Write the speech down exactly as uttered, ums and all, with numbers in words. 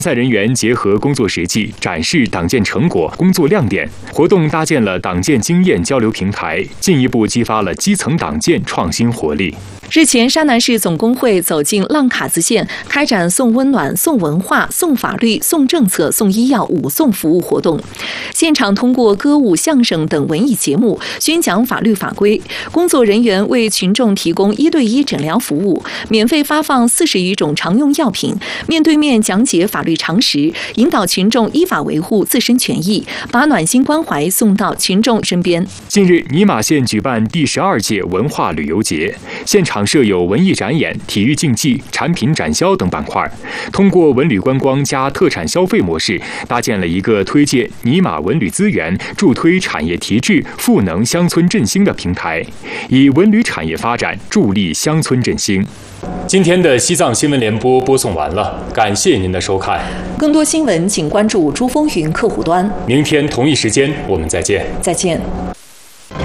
赛人员结合工作实际，展示党建成果、工作亮点。活动搭建了党建经验交流平台，进一步激发了基层党建创新活力。 日前，沙南市总工会走进浪卡子县，开展送温暖、送文化、送法律、送政策、送医药五送服务活动。现场通过歌舞、相声等文艺节目宣讲法律法规，工作人员为群众提供一对一诊疗服务，免费发放四十余种常用药品，面对面讲解法律常识，引导群众依法维护自身权益，把暖心关怀送到群众身边。 近日，尼玛县举办第十二届文化旅游节，现场设有文艺展演、体育竞技、产品展销等板块，通过文旅观光加特产消费模式，搭建了一个推介尼玛文旅资源、助推产业提质、赋能乡村振兴的平台，以文旅产业发展助力乡村振兴。今天的西藏新闻联播播送完了，感谢您的收看。 更多新闻请关注珠风云客户端。 明天同一时间我们再见。 再见。